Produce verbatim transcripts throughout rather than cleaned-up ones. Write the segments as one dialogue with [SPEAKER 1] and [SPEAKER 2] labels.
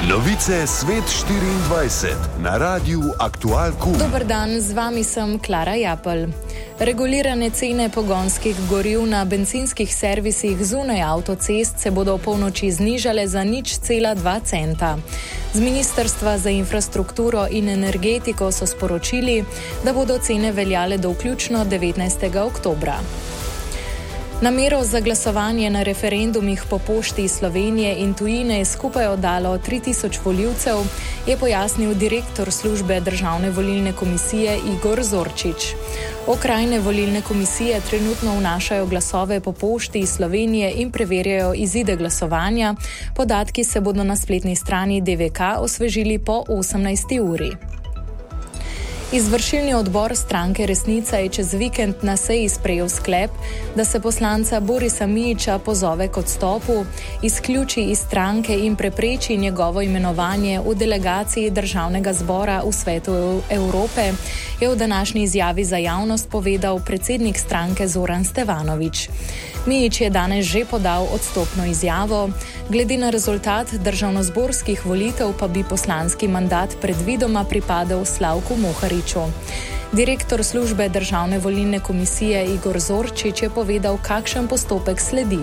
[SPEAKER 1] Novice Svet štiriindvajset na Radiu Aktual Kum.
[SPEAKER 2] Dober dan, z vami sem Klara Japelj. Regulirane cene pogonskih goriv na bencinskih servisih zunaj avtocest se bodo v polnoči znižale za nič cela dva centa. Z Ministrstva za infrastrukturo in energetiko so sporočili, da bodo cene veljale do vključno devetnajstega oktobra. Namero za glasovanje na referendumih po pošti Slovenije in tujine je skupaj oddalo tri tisoč volivcev, je pojasnil direktor službe Državne volilne komisije Igor Zorčič. Okrajne volilne komisije trenutno vnašajo glasove po pošti Slovenije in preverjajo izide glasovanja. Podatki se bodo na spletni strani D V K osvežili po osemnajsti uri. Izvršilni odbor stranke Resnica je čez vikend na seji sprejel sklep, da se poslanca Borisa Mijića pozove k odstopu, izključi iz stranke in prepreči njegovo imenovanje v delegaciji Državnega zbora v Svetu Evrope, je v današnji izjavi za javnost povedal predsednik stranke Zoran Stevanović. Mijić je danes že podal odstopno izjavo, glede na rezultat državnozborskih volitev pa bi poslanski mandat predvidoma pripadel Slavku Mohariču. Direktor službe Državne volilne komisije Igor Zorčič je povedal, kakšen postopek sledi.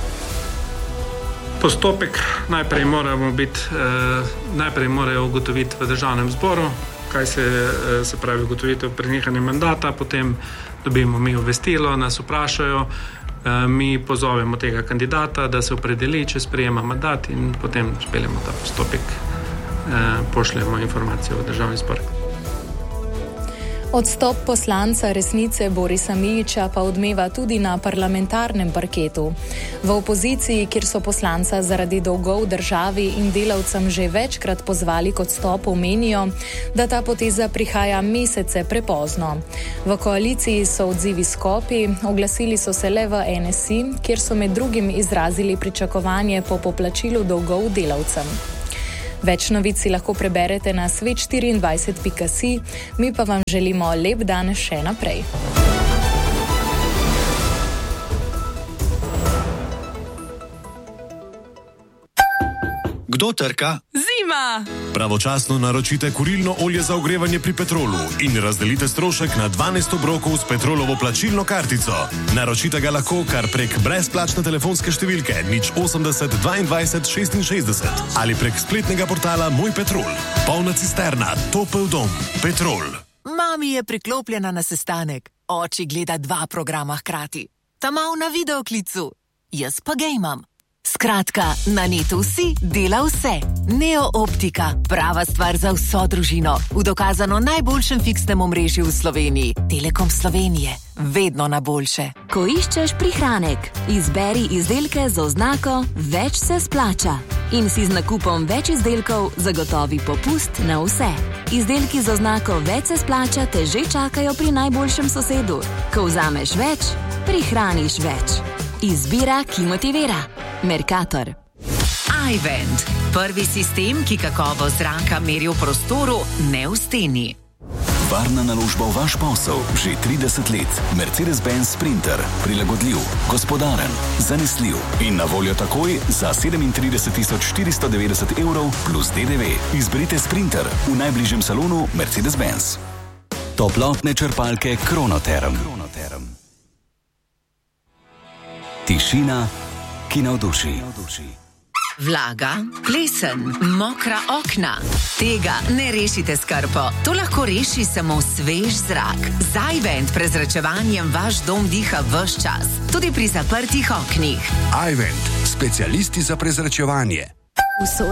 [SPEAKER 3] Postopek najprej moramo biti, eh, najprej morajo ugotoviti v Državnem zboru, kaj se, eh, se pravi ugotovitev prenehanja mandata, potem dobimo mi obvestilo, nas vprašajo, eh, mi pozovemo tega kandidata, da se opredeli, če sprejema mandat in potem speljemo ta postopek, eh, pošljemo informacijo v Državni zbor.
[SPEAKER 2] Odstop poslanca Resnice Borisa Mijića pa odmeva tudi na parlamentarnem parketu. V opoziciji, kjer so poslanca zaradi dolgov državi in delavcem že večkrat pozvali k odstopu, menijo, da ta poteza prihaja mesece prepozno. V koaliciji so odzivi skopi, oglasili so se le v N S I, kjer so med drugim izrazili pričakovanje po poplačilu dolgov delavcem. Več novic si lahko preberete na svet štiriindvajset pika si, mi pa vam želimo lep dan še naprej.
[SPEAKER 4] Kdo trka?
[SPEAKER 5] Zima!
[SPEAKER 6] Pravočasno naročite kurilno olje za ogrevanje pri Petrolu in razdelite strošek na dvanajst obrokov s Petrolovo plačilno kartico. Naročite ga lahko kar prek brezplačne telefonske številke nič osemdeset dvaindvajset šestinšestdeset ali prek spletnega portala Moj Petrol. Polna cisterna, topel dom. Petrol.
[SPEAKER 5] Mami je priklopljena na sestanek. Oči gleda dva programa hkrati. Ta mal na videoklicu. Jaz pa gejmam. Skratka, na netu si dela vse. Neo Optika, prava stvar za vso družino. V dokazano najboljšem fiksnem omrežju v Sloveniji. Telekom Slovenije. Vedno na boljše.
[SPEAKER 7] Ko iščeš prihranek, izberi izdelke z oznako Več se splača. In si z nakupom več izdelkov zagotovi popust na vse. Izdelki z oznako Več se splača te že čakajo pri najboljšem sosedu. Ko vzameš več, prihraniš več. Izbira, ki motivira. Mercator.
[SPEAKER 8] iVent. Prvi sistem, ki kakovost zraka meri v prostoru, ne v steni.
[SPEAKER 9] Varna naložba v vaš posel že trideset let. Mercedes-Benz Sprinter. Prilagodljiv, gospodaren, zanesljiv in na voljo takoj za sedemintrideset tisoč štiristo devetdeset evrov plus D D V. Izberite Sprinter v najbližjem salonu Mercedes-Benz. Toplotne črpalke Kronoterm. Tišina, ki navduši.
[SPEAKER 8] Vlaga, plesen, mokra okna. Tega ne rešite s krpo. To lahko reši samo svež zrak. Z iVent prezračevanjem vaš dom diha ves čas. Tudi pri zaprtih oknih.
[SPEAKER 10] iVent, specialisti za prezračevanje.
[SPEAKER 7] Usod.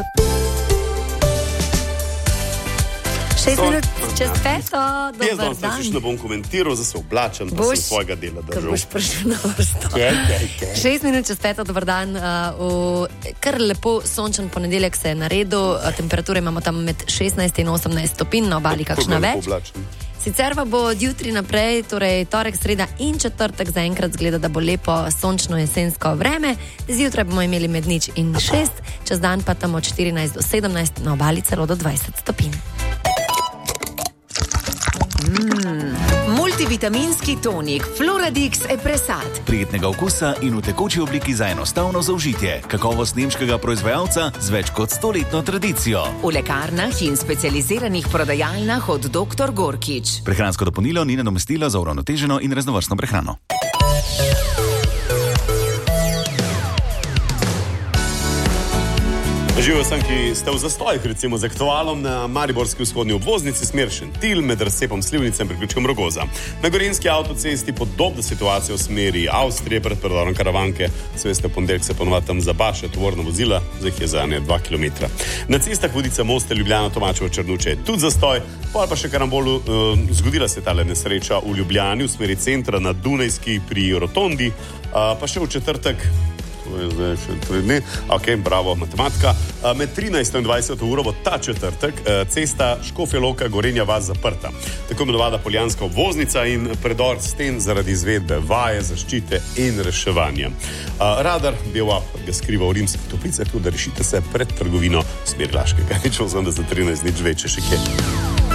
[SPEAKER 11] Šest minut čez peto, dober
[SPEAKER 12] Jaz
[SPEAKER 11] dan.
[SPEAKER 12] danes nič ne bom komentiral, zdaj se oblačem, pa sem svojega dela držal.
[SPEAKER 11] Ko boš prišel na vrsto.
[SPEAKER 12] Kaj, kaj, kaj.
[SPEAKER 11] Šest minut čez peto, dober dan. Uh, v kar lepo sončen ponedeljek se je naredil. Temperature imamo tam med šestnajst in osemnajst stopinj, na obali kakšna več. Sicer pa bo od jutri naprej, torej torek, sreda in četrtek zaenkrat zgleda, da bo lepo sončno jesensko vreme. Zjutraj bomo imeli med nič in šest, čez dan pa tam od štirinajst do sedemnajst, na obali celo do dvajset stopinj.
[SPEAKER 8] Mm. Multivitaminski tonik Floradix Epresat.
[SPEAKER 9] Prijetnega okusa in v tekoči obliki za enostavno zaužitje. Kakovost nemškega proizvajalca z več kot stoletno tradicijo.
[SPEAKER 8] V lekarnah in specializiranih prodajalnah od doktor Gorkič.
[SPEAKER 9] Prehransko dopolnilo ni nadomestilo za uravnoteženo in raznovrstno prehrano.
[SPEAKER 12] Živijo sem, ki ste v zastojih, recimo z aktualom na mariborski vzhodni obvoznici smer Šentilj med razcepom Slivnice in priključkom Rogoza. Na gorenjski avtocesti podobna situacija v smeri Avstrije pred predorom Karavanke. Se veste, v ponedeljek se ponovadi tam zabaše tovorna vozila, zdaj jih je za ne dva kilometra. Na cestah Vodica Moste, Ljubljana, Tomačevo, Črnuče je tudi zastoj, pa še karambolu uh, zgodila se tale nesreča v Ljubljani v smeri centra na Dunajski pri Rotondi, uh, pa še v četrtek. To je zdaj še tri dni. Ok, bravo, matematika. Med trinajsto in dvajseto uro bo ta četrtek cesta Škofja Loka Gorenja vas zaprta. Tako imenovana poljanska obvoznica in predor sten zaradi izvedbe vaje, zaščite in reševanja. Radar Bevap ga skriva v Rimskih Toplicah, tudi da rešite se pred trgovino smer Laškega. Nič osem, da za trinajst nič večje še kje.